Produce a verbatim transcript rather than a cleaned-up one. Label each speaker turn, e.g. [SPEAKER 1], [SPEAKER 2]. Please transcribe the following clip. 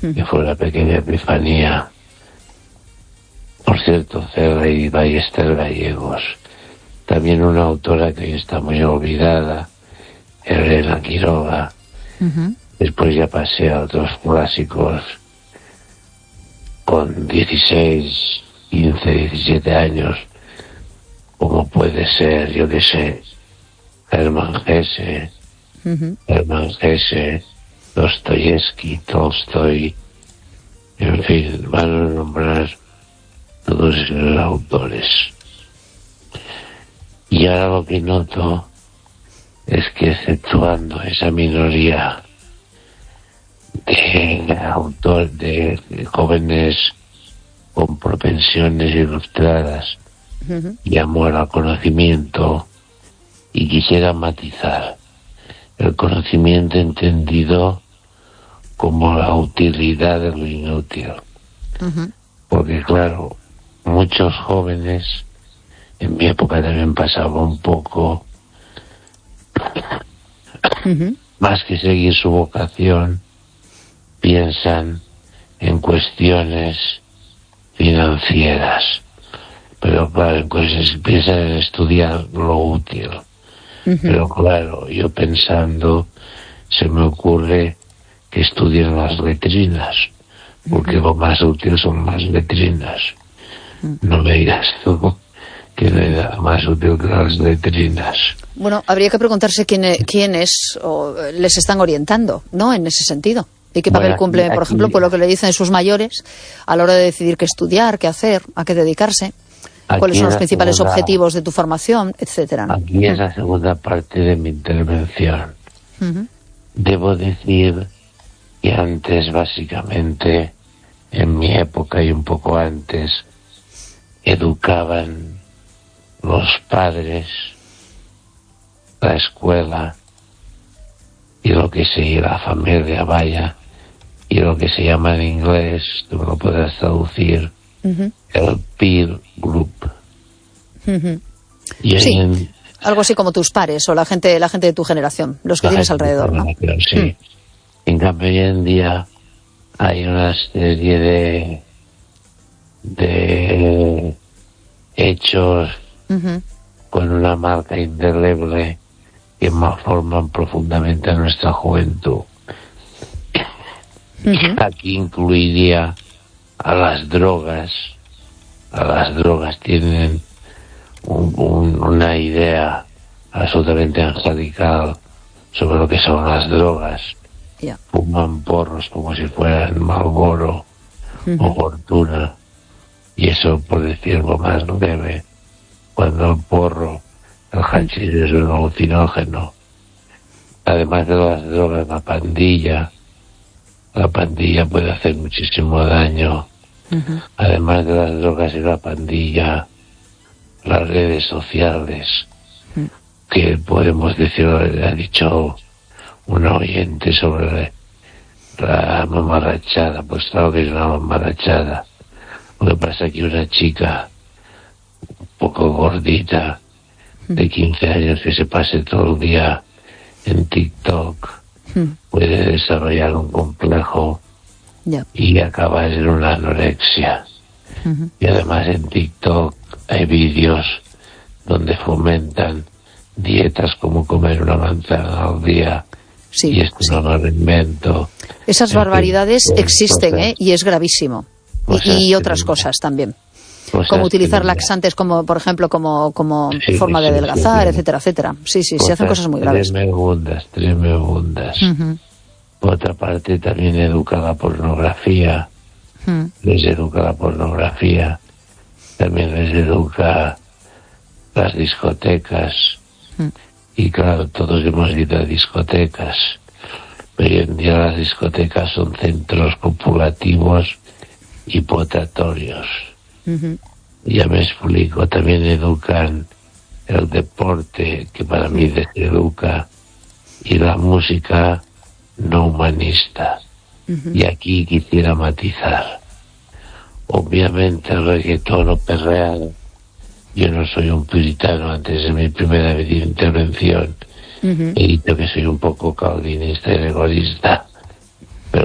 [SPEAKER 1] que fue una pequeña epifanía. Por cierto, Cela y Ballester Gallegos. También una autora que hoy está muy olvidada, Elena Quiroga. Uh-huh. Después ya pasé a otros clásicos con dieciséis, quince, diecisiete años, como puede ser, yo qué sé, Hermann Hesse, uh-huh. Hermann Hesse, Dostoyevsky, Tolstoy, en fin, van a nombrar todos esos autores. Y ahora lo que noto es que, exceptuando esa minoría de autor de jóvenes con propensiones ilustradas uh-huh. y amor al conocimiento, y quisiera matizar el conocimiento entendido como la utilidad de lo inútil, uh-huh. porque claro, muchos jóvenes, en mi época también pasaba un poco, uh-huh. más que seguir su vocación, piensan en cuestiones financieras, pero claro, en cuestiones, piensan en estudiar lo útil. Uh-huh. Pero claro, yo pensando, se me ocurre que estudien las letrinas, porque uh-huh. lo más útil son las letrinas. Uh-huh. No me digas tú que no hay nada más útil que las letrinas.
[SPEAKER 2] Bueno, habría que preguntarse quién, quiénes o les están orientando, ¿no?, en ese sentido. ¿Y qué papel bueno, aquí, cumple, por aquí, ejemplo, por lo que le dicen sus mayores a la hora de decidir qué estudiar, qué hacer, a qué dedicarse? ¿Cuáles son los principales segunda, objetivos de tu formación, etcétera?
[SPEAKER 1] Aquí es la segunda parte de mi intervención. Uh-huh. Debo decir que antes, básicamente, en mi época y un poco antes, educaban los padres, la escuela y lo que se llama la familia, vaya, y lo que se llama en inglés, tú lo puedes traducir, uh-huh. el peer group.
[SPEAKER 2] Uh-huh. Y sí, en, algo así como tus pares o la gente la gente de tu generación, los que tienes alrededor, ¿no?
[SPEAKER 1] Sí. Uh-huh. En cambio, hoy en día hay una serie de de hechos uh-huh. con una marca indeleble que malforman profundamente a nuestra juventud. Uh-huh. Aquí incluiría a las drogas. A las drogas tienen un, un, una idea absolutamente angelical sobre lo que son las drogas. Yeah. Fuman porros como si fueran Marlboro uh-huh. o Fortuna, y eso, por decirlo más leve, cuando el porro, el hachís es un alucinógeno. Además de las drogas, la pandilla, la pandilla puede hacer muchísimo daño. Uh-huh. Además de las drogas y la pandilla, las redes sociales, uh-huh. que podemos decir, ha dicho una oyente sobre la mamarrachada, pues claro que es una mamarrachada. Lo que pasa es que una chica un poco gordita, de quince años, que se pase todo el día en TikTok, hmm. puede desarrollar un complejo yep. y acabar en una anorexia. Uh-huh. Y además en TikTok hay vídeos donde fomentan dietas como comer una manzana al día. Sí, y esto sí. no lo invento.
[SPEAKER 2] Esas en barbaridades fin, existen, cosas, ¿eh? Y es gravísimo. Y, y otras cosas también. Cosas como utilizar laxantes, como por ejemplo, como como sí, forma de adelgazar, sí, etcétera, etcétera. Sí, sí, se hacen cosas muy graves.
[SPEAKER 1] Tremendas, tremendas. Uh-huh. Por otra parte, también educa la pornografía. Uh-huh. Les educa la pornografía. También les educa las discotecas. Uh-huh. Y claro, todos hemos ido a discotecas. Pero hoy en día las discotecas son centros copulativos y potatorios. Uh-huh. Ya me explico. También educan el deporte, que para mí deseduca, y la música no humanista. Uh-huh. Y aquí quisiera matizar. Obviamente el reggaetón o perreado. Yo no soy un puritano. Antes de mi primera intervención uh-huh. he dicho que soy un poco calvinista y rigorista.